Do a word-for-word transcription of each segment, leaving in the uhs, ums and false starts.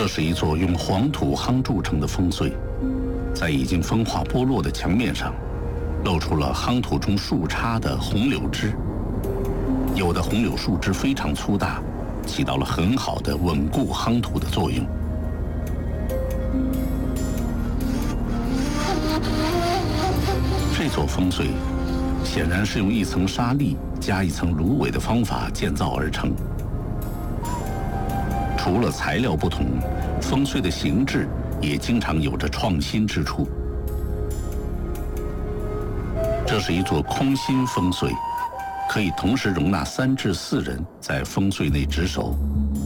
这是一座用黄土夯筑成的烽燧，在已经风化剥落的墙面上，露出了夯土中树杈的红柳枝。有的红柳树枝非常粗大，起到了很好的稳固夯土的作用。这座烽燧显然是用一层沙砾加一层芦苇的方法建造而成。除了材料不同，烽燧的形制也经常有着创新之处。这是一座空心烽燧，可以同时容纳三至四人在烽燧内值守。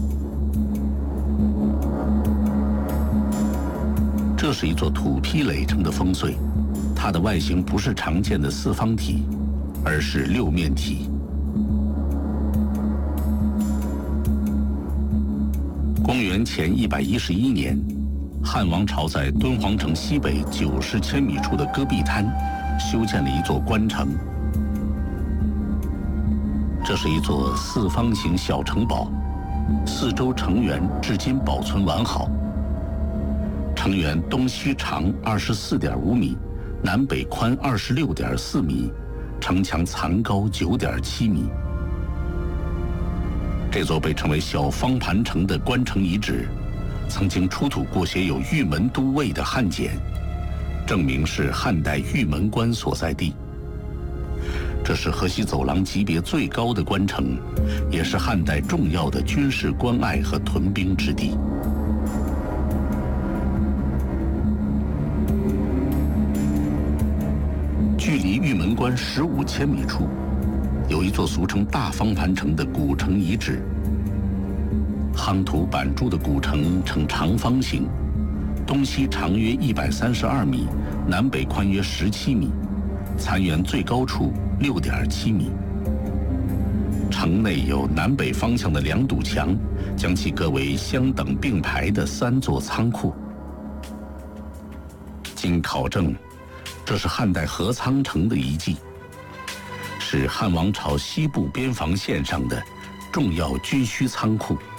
这是一座土坯垒成的烽燧，它的外形不是常见的四方体，而是六面体。公元前一百一十一年，汉王朝在敦煌城西北九十千米处的戈壁滩修建了一座关城。这是一座四方形小城堡，四周城垣至今保存完好。城垣东西长二十四点五米，南北宽二十六点四米，城墙残高九点七米。这座被称为小方盘城的关城遗址，曾经出土过写有玉门都尉的汉简，证明是汉代玉门关所在地。这是河西走廊级别最高的关城，也是汉代重要的军事关隘和屯兵之地。距离玉门关十五千米处，有一座俗称大方盘城的古城遗址。夯土板筑的古城呈长方形，东西长约一百三十二米，南北宽约十七米，残垣最高处六点七米。城内有南北方向的两堵墙，将其隔为相等并排的三座仓库。经考证，这是汉代合仓城的遗迹，是汉王朝西部边防线上的重要军需仓库。